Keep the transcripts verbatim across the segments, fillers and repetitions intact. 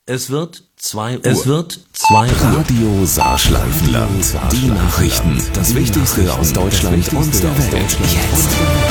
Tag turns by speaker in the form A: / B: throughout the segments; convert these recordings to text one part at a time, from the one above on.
A: Es wird zwei Uhr. Es wird zwei Uhr.
B: Radio Saarschleifenland. Die Nachrichten. Das Wichtigste aus Deutschland und der Welt. Jetzt.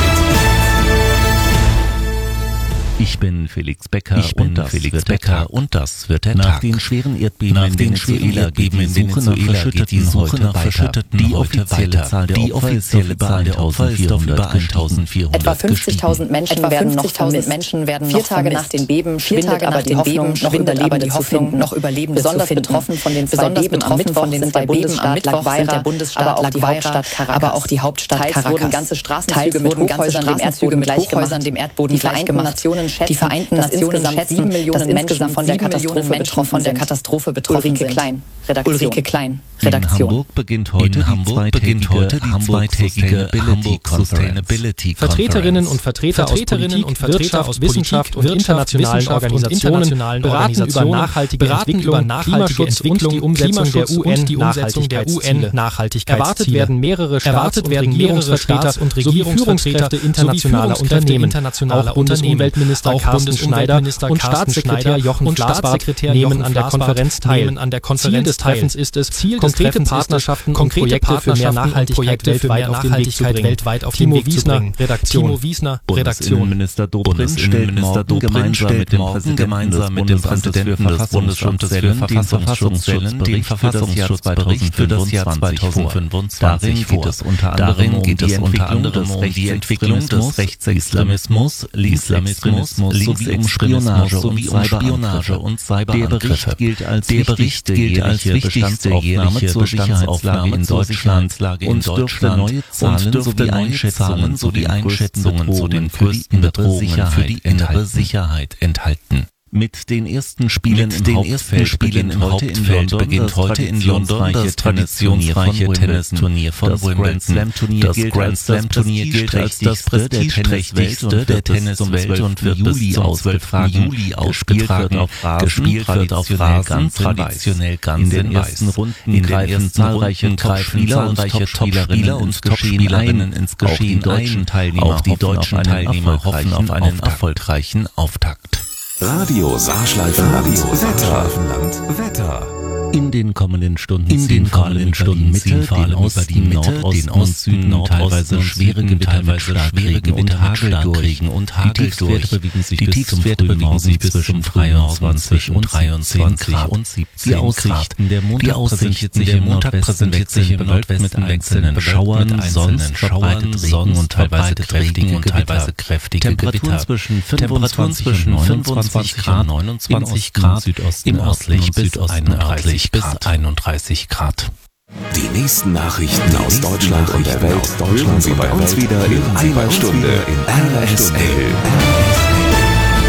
C: Ich bin Felix Becker,
D: ich bin
C: und das
D: Felix
C: wird
D: Becker
C: der Tag.
D: und das wird der
C: Nach
D: Tag.
C: den schweren Erdbeben
D: Nach
C: in
D: den schweren
C: Venezuela
D: Erdbeben
C: geht
D: in
C: die Suche nach
D: Venezuela geht die
C: Verschütteten
D: Suche
C: heute
D: nach
C: weiter.
D: Verschütteten
C: Die
D: heute
C: offizielle
D: weiter.
C: Zahl der
D: Die
C: Opfer ist
D: offizielle
C: auf
D: Zahl der Opfer ist auf über
C: eintausendvierhundert
E: Etwa fünfzigtausend Menschen
F: Etwa
E: werden noch
F: fünfzigtausend
E: vermisst.
F: Menschen werden
E: Vier
F: noch
E: Tage
F: vermisst.
E: nach den Beben
F: Vier
E: schwindet
F: Tage
E: aber
F: nach
E: die
F: den
E: Hoffnung,
F: Beben
E: noch
F: schwindet aber
E: Überlebende
F: die
E: zu
F: Hoffnung,
E: finden.
F: noch Überlebende
E: Besonders
F: zu finden.
E: betroffen von den zwei
F: Besonders
E: Beben am
F: betroffen
E: Mittwoch
F: von den
E: sind
F: zwei
E: der Bundesstaat
F: Beben am Mittwoch
E: La
F: sind der
E: Guaira,
F: Bundesstaat
E: aber auch
F: La
E: die
F: Guaira,
E: Hauptstadt Caracas.
F: aber auch die Hauptstadt
E: Teils
F: Caracas.
E: wurden ganze
F: Teils
E: Straßenzüge mit
F: wurden ganze
E: Hochhäusern dem
F: Straßenzüge
E: Erdboden
F: mit Hochhäusern
E: gleichgemacht.
F: dem Erdboden
E: Die Vereinten
F: gleichgemacht.
E: Nationen schätzen,
F: Die Vereinten
E: dass
F: Nationen
E: insgesamt
F: schätzen,
E: sieben Millionen
F: dass
E: Menschen
F: insgesamt
E: von der
F: sieben Millionen
E: Katastrophe
F: Menschen
E: betroffen
F: von der
E: sind.
F: Katastrophe betroffen
E: Ulrike
F: sind.
E: Klein, Redaktion.
F: Ulrike Klein,
C: In
F: Redaktion.
C: Hamburg beginnt heute
D: In
C: die
D: Hamburg beginnt heute die
C: Hamburg
D: zweitägige Hamburg Sustainability Conference.
G: Vertreterinnen und Vertreter
D: Vertreterinnen
G: aus
D: und
G: Politik,
D: Vertreter
G: Wirtschaft,
D: aus
G: Wissenschaft und
D: Wirtschaft,
G: internationalen
D: Wissenschaft und
G: Organisationen
D: internationalen
G: beraten über
D: Organisationen
G: nachhaltige
D: beraten
G: Entwicklung,
D: über nachhaltige
G: Klimaschutz
D: Entwicklung,
G: und die Umsetzung der
D: Klimaschutz
G: U N
D: und die Umsetzung der U N
G: Nachhaltigkeitsziele. Erwartet
D: Nachhaltigkeitsziele.
G: werden mehrere Staats-
D: Erwartet
G: und
D: werden mehrere
G: Regierungsvertreter
D: Staats- und
G: sowie
D: Regierungsvertreter
G: Führungskräfte
D: sowie
G: internationaler
D: Führungskräfte
G: Unternehmen.
D: internationaler
G: Auch Bundesumweltminister
D: Unternehmen. Auch
G: Carsten Schneider
D: Bundesumweltminister
G: und
D: Carsten
G: Staatssekretär
D: Schneider
G: Jochen
D: und
G: Flassbart
D: Staatssekretär
G: nehmen
D: Jochen
G: an der
D: Flassbart
G: Konferenz teil.
D: nehmen an der
G: Ziel
D: Konferenz
G: des
D: teil.
G: Treffens ist es,
D: Ziel des
G: konkrete
D: Treffens ist es,
G: Partnerschaften und
D: konkrete
G: Projekte für mehr
D: Partnerschaften und
G: Nachhaltigkeit
D: Projekte für
G: weltweit
D: mehr
G: auf den Weg zu
D: Nachhaltigkeit
G: bringen.
D: weltweit auf den
G: Timo
D: Weg zu
G: Wiesner,
D: bringen.
G: Redaktion.
D: Timo Wiesner, Redaktion.
C: Bundesinnenminister Dobrindt stellt morgen gemeinsam mit dem Präsidenten
D: gemeinsam mit dem Präsidenten des Bundesamtes für Verfassungsschutz den Verfassungsschutzbericht für das Jahr zweitausendzweiundzwanzig vor.
C: Darin geht es unter
D: Darin
C: anderem
D: geht
C: um
D: es
C: die
D: unter
C: Entwicklung
D: anderem
C: des
D: um die Entwicklung des
C: Rechtsextremismus,
D: Rechtsextremismus,
C: Linksextremismus sowie um Spionage
D: sowie
C: und
D: um Spionage
C: Cyberangriffe.
D: und
C: Der
D: Cyberangriffe.
C: Bericht gilt als
D: Der Bericht
C: wichtigste
D: gilt als
C: jährliche
D: wichtigste
C: Bestandsaufnahme
D: jährliche
C: zur Sicherheitslage in
D: Bestandsaufnahme zur
C: Deutschland
D: Sicherheitslage in
C: und dürfte
D: Deutschland
C: neue Zahlen
D: und dürfte
C: sowie
D: neue
C: Einschätzungen
D: Zahlen
C: zu den
D: sowie Einschätzungen zu den
C: größten
D: größten
C: Bedrohungen für die
D: Bedrohungen für die innere
C: enthalten.
D: Sicherheit enthalten.
C: Mit den ersten Spielen
D: Mit
C: im
D: den
C: Hauptfeld
D: ersten Spielen
C: beginnt
D: im
C: heute in
D: Hauptfeld
C: London
D: beginnt
C: das
D: heute in London das traditionsreiche Tennisturnier von
C: Das Grand
D: Wimbledon.
C: Slam Turnier
D: Das
C: gilt
D: Grand
C: als das
D: Slam Turnier gilt als das
C: prestigeträchtigste der
D: prestigeträchtigste
C: Tenniswelt
D: der
C: und wird bis
D: Tenniswelt
C: zum
D: und wird bis zum
C: zwölften
D: Juli
C: Gespielt wird
D: ausgetragen.
C: auf Rasen,
D: Gespielt wird auf
C: traditionell
D: Rasen,
C: ganz in Weiß.
D: traditionell ganz
C: In den
D: in
C: ersten
D: Weiß.
C: Runden
D: In den
C: greifen
D: ersten
C: zahlreiche
D: Runden greifen
C: Topspieler und
D: zahlreiche
C: Topspielerinnen
D: und
C: ins Geschehen
D: Topspielerinnen
C: ein.
D: ins
C: Auch die
D: Geschehen
C: deutschen
D: ein.
C: Teilnehmer
D: Auch die
C: hoffen auf
D: deutschen
C: einen
D: Teilnehmer hoffen auf einen
C: erfolgreichen
D: erfolgreichen Auftakt.
B: Radio Saarschleifenland. Radio Wetter. Saarschleifenland. Wetter.
C: In den kommenden Stunden
D: In den kommenden Stunden
C: Mitte,
D: ziehen vor allem
C: den
D: über die
C: Osten,
D: Mitte,
C: Nordosten
D: den Osten,
C: und teilweise
D: Nordosten,
C: schwere
D: Süden,
C: Gewitter mit
D: teilweise schwere
C: Starkregen und
D: Gewitter mit
C: Hagel durch.
D: Starkregen und Hagel
C: Die Tiefstwerte
D: durch.
C: bewegen sich
D: Die
C: bis zum
D: Tiefstwerte
C: frühen
D: bewegen
C: Morgen
D: sich bis
C: zwischen
D: zum frühen Morgen
C: dreiundzwanzig
D: zwischen
C: und
D: dreiundzwanzig
C: Grad.
D: und siebzehn
C: Die Aussichten der Montag
D: Die Aussichten der
C: im
D: Montag
C: Nordwesten
D: präsentiert sich im
C: bewölkt
D: Nordwesten
C: mit einzelnen
D: wechselnden
C: Schauern,
D: mit einzelnen
C: sonst
D: Schauern,
C: verbreitet Regen
D: sonst
C: und teilweise
D: verbreitet
C: kräftige
D: Regen und
C: Gewitter.
D: teilweise kräftige
C: Temperaturen
D: Gewitter.
C: zwischen
D: Temperaturen
C: fünfundzwanzig
D: zwischen
C: und
D: fünfundzwanzig
C: neunundzwanzig
D: und
C: Grad,
D: neunundzwanzig
C: im
D: Grad,
C: Osten, Südosten
D: im
C: nördlich
D: Osten und
C: bis
D: Südosten
C: einunddreißig
D: bis
C: Grad.
D: einunddreißig Grad.
B: Die nächsten Nachrichten
C: Die
B: aus
C: nächsten
B: Deutschland und der
C: Nachrichten
B: Welt
C: aus Deutschland
B: hören Sie
C: und
B: bei
C: der
B: uns
C: Welt.
B: wieder in
C: Hören Sie bei
B: einer
C: uns
B: Stunde
C: wieder
B: in
C: in
B: R S L.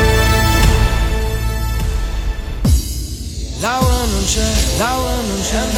H: Lauern und Chef, Lauern und Chef.